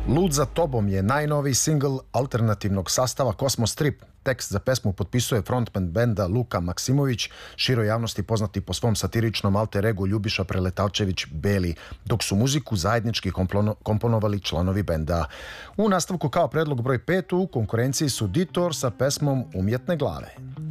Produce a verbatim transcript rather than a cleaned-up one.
Lud za tobom je najnoviji singl alternativnog sastava Kosmos Trip. Tekst za pesmu potpisuje frontman benda Luka Maksimović, široj javnosti poznati po svom satiričnom alter egu Ljubiša Preletavčević Beli, dok su muziku zajednički komponovali članovi benda. U nastavku kao predlog broj pet u konkurenciji su Ditor sa pesmom Umjetne glave.